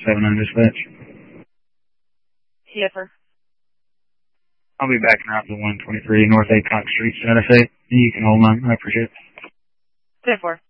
79 dispatch. Yes, sir. I'll be backing out to 123 North Acock Street, Santa Fe. You can hold on. I appreciate it. 10-4.